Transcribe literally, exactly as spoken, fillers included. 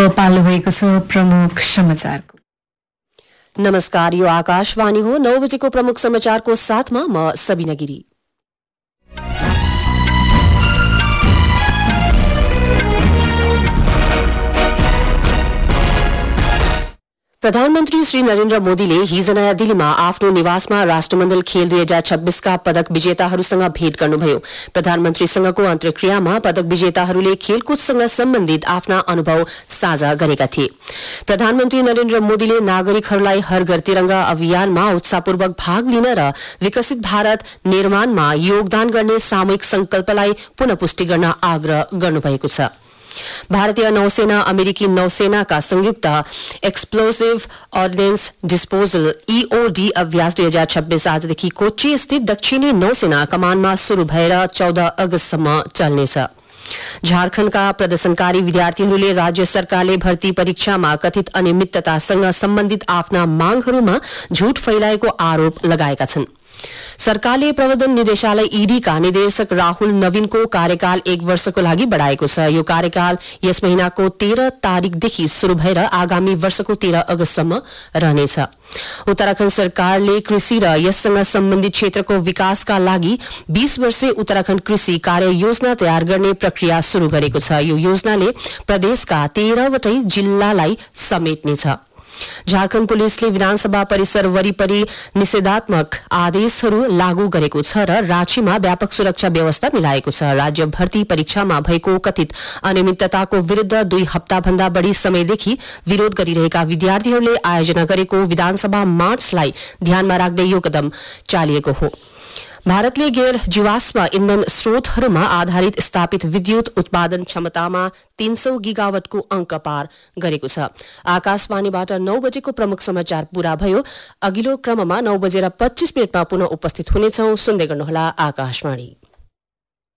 पालो भएको छ प्रमुख समाचारको। नमस्कार, यो आकाशवाणी हो। नौ बजेको प्रमुख समाचारको साथमा म सबिना गिरी। प्रधानमन्त्री श्री नरेन्द्र मोदीले हिज नयाँ दिल्लीमा आफ्नो निवासमा राष्ट्रमण्डल खेल दुई हजार छब्बीसका पदक विजेताहरूसँग भेट गर्नुभयो। प्रधानमन्त्रीसँगको अन्तर्क्रियामा पदक विजेताहरूले खेलकुदसँग सम्बन्धित आफ्ना अनुभव साझा गरेका थिए। प्रधानमन्त्री नरेन्द्र मोदीले नागरिकहरूलाई हर घर तिरंगा अभियानमा उत्साहपूर्वक भाग लिन र विकसित भारत निर्माणमा योगदान गर्ने सामूहिक संकल्पलाई पुनः पुष्टि गर्न आग्रह गर्नुभएको छ। भारतीय नौसेना अमेरिकी नौसेनाका संयुक्त एक्सप्लोजिभ अर्डिनेन्स डिस्पोजल ईओडी अभ्यास दुई हजार छब्बीस आजदेखि कोच्चि स्थित दक्षिणी नौसेना कमानमा शुरू भएर चौध अगस्तसम्म चल्नेछ। झारखण्डका प्रदर्शनकारी विद्यार्थीहरूले राज्य सरकारले भर्ती परीक्षामा कथित अनियमिततासँग सम्बन्धित आफ्ना मांगहरूमा झूट फैलाएको आरोप लगाएका छन्। सरकारले प्रवर्धन निर्देशालय ईडी का निदेशक राहुल नवीनको कार्यकाल एक वर्षको लागि बढ़ाएको छ। यो कार्यकाल यस महिनाको तेह्र तारिकदेखि शुरू भएर आगामी वर्षको तेह्र अगस्तसम्म रहनेछ। उत्तराखण्ड सरकारले कृषि र यससँग सम्बन्धित क्षेत्रको विकासका लागि बीस वर्षे उत्तराखण्ड कृषि कार्य योजना तयार गर्ने प्रक्रिया शुरू गरेको छ। यो योजनाले प्रदेशका तेह्रवटै जिल्लालाई समेट्नेछ। झारखण्ड पुलिसले विधानसभा परिसर वरिपरि निषेधात्मक आदेशहरू लागू गरेको छ र राँचीमा व्यापक सुरक्षा व्यवस्था मिलाएको छ। राज्य भर्ती परीक्षामा भएको कथित अनियमितताको विरूद्ध दुई हप्ताभन्दा बढ़ी समयदेखि विरोध गरिरहेका विद्यार्थीहरूले आयोजना गरेको विधानसभा मार्चलाई ध्यानमा राख्दै यो कदम चालिएको हो। भारतले गैर जीवाश्म इन्धन स्रोतहरूमा आधारित स्थापित विद्युत उत्पादन क्षमतामा तीन सौ गिगावटको अंक पार गरेको छ। आकाशवाणीबाट नौ बजेको प्रमुख समाचार पूरा भयो। अघिल्लो क्रममा नौ बजेर पच्चीस मिनटमा पुनः उपस्थित हुनेछौं। सुन्दै गर्नुहोला आकाशवाणी।